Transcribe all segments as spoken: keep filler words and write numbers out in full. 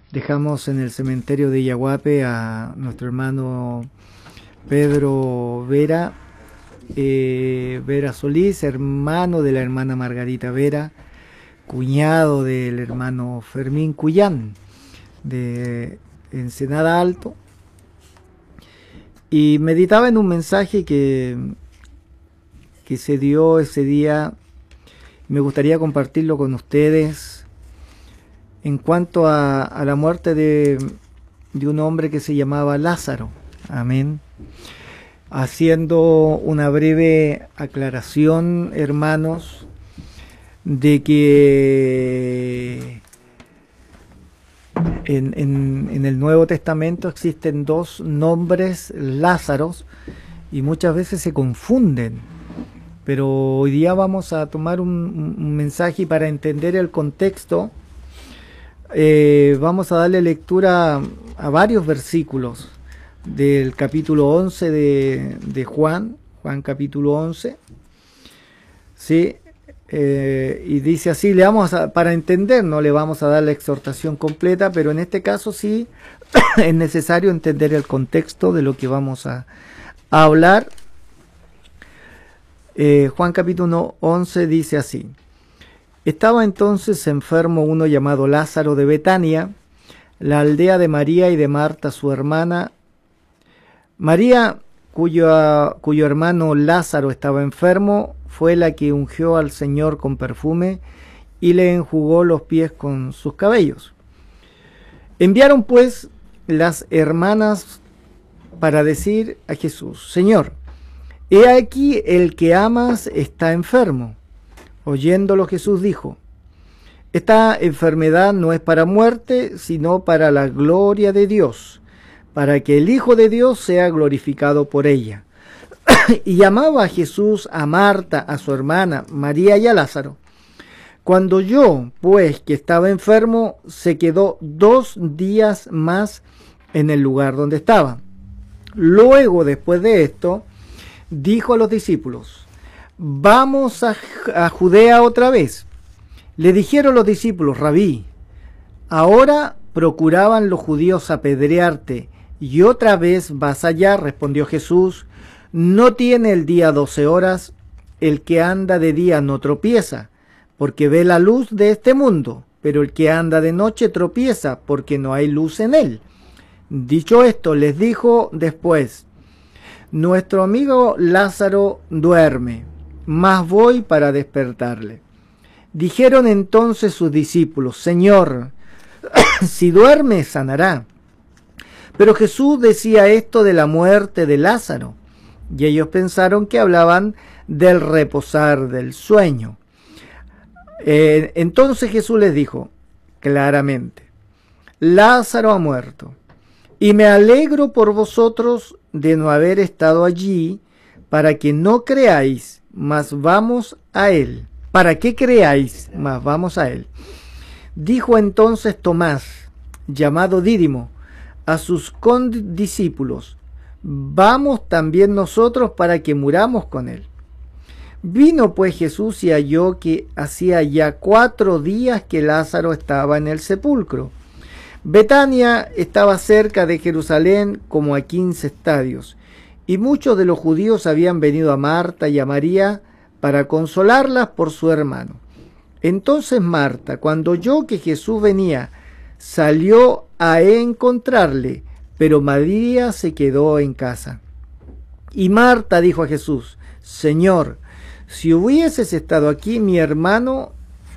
Dejamos en el cementerio de Yaguape a nuestro hermano Pedro Vera, eh, Vera Solís, hermano de la hermana Margarita Vera, cuñado del hermano Fermín Cuyán, de Ensenada Alto. Y meditaba en un mensaje que, que se dio ese día. Me gustaría compartirlo con ustedes en cuanto a, a la muerte de, de un hombre que se llamaba Lázaro. Amén. Haciendo una breve aclaración, hermanos, de que en, en, en el Nuevo Testamento existen dos nombres Lázaros y muchas veces se confunden. Pero hoy día vamos a tomar un, un mensaje y para entender el contexto eh, vamos a darle lectura a varios versículos del capítulo once de, de Juan, Juan capítulo once, ¿sí? Eh, y dice así, le vamos a, para entender, no le vamos a dar la exhortación completa, pero en este caso sí es necesario entender el contexto de lo que vamos a, a hablar. Eh, Juan capítulo once dice así: estaba entonces enfermo uno llamado Lázaro de Betania, la aldea de María y de Marta su hermana. María, cuyo, cuyo hermano Lázaro estaba enfermo, fue la que ungió al Señor con perfume y le enjugó los pies con sus cabellos. Enviaron pues las hermanas para decir a Jesús: Señor, he aquí el que amas está enfermo. Oyéndolo Jesús dijo: esta enfermedad no es para muerte, sino para la gloria de Dios, para que el Hijo de Dios sea glorificado por ella. Y llamaba a Jesús a Marta, a su hermana, María y a Lázaro. Cuando oyó, pues, que estaba enfermo, se quedó dos días más en el lugar donde estaba. Luego, después de esto, dijo a los discípulos: vamos a, a Judea otra vez. Le dijeron los discípulos: Rabí, ahora procuraban los judíos apedrearte, y otra vez vas allá. Respondió Jesús: no tiene el día doce horas, el que anda de día no tropieza, porque ve la luz de este mundo, pero el que anda de noche tropieza, porque no hay luz en él. Dicho esto, les dijo después: nuestro amigo Lázaro duerme, mas voy para despertarle. Dijeron entonces sus discípulos: Señor, si duerme, sanará. Pero Jesús decía esto de la muerte de Lázaro, y ellos pensaron que hablaban del reposar del sueño. Eh, entonces Jesús les dijo claramente: Lázaro ha muerto, y me alegro por vosotros de no haber estado allí, para que no creáis, mas vamos a él. ¿Para qué creáis? Mas vamos a él. Dijo entonces Tomás, llamado Dídimo, a sus condiscípulos: vamos también nosotros para que muramos con él. Vino pues Jesús y halló que hacía ya cuatro días que Lázaro estaba en el sepulcro. Betania estaba cerca de Jerusalén como a quince estadios, y muchos de los judíos habían venido a Marta y a María para consolarlas por su hermano. Entonces Marta, cuando oyó que Jesús venía, salió a encontrarle, pero María se quedó en casa. Y Marta dijo a Jesús: Señor, si hubieses estado aquí, mi hermano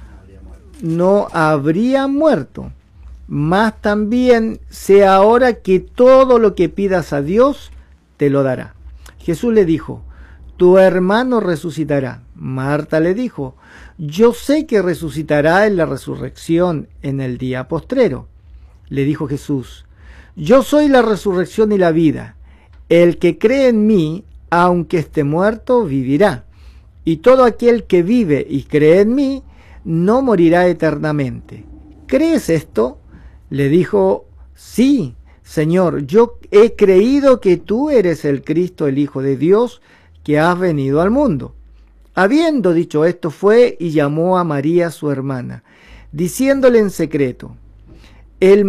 no habría muerto. Mas también sé ahora que todo lo que pidas a Dios te lo dará. Jesús le dijo: tu hermano resucitará. Marta le dijo: yo sé que resucitará en la resurrección en el día postrero. Le dijo Jesús: yo soy la resurrección y la vida. El que cree en mí, aunque esté muerto, vivirá. Y todo aquel que vive y cree en mí, no morirá eternamente. ¿Crees esto? Le dijo: sí, Señor, yo he creído que tú eres el Cristo, el Hijo de Dios, que has venido al mundo. Habiendo dicho esto, fue y llamó a María su hermana, diciéndole en secreto: el